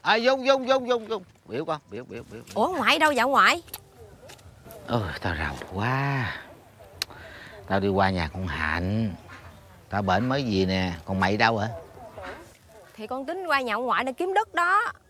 Dung. Biểu con, biểu. Ủa ngoại đâu dạo ngoại? Tao rầu quá. Tao đi qua nhà con Hạnh. Tao bển mới gì nè, còn mày đâu hả? Thì con tính qua nhà ông ngoại để kiếm đất đó.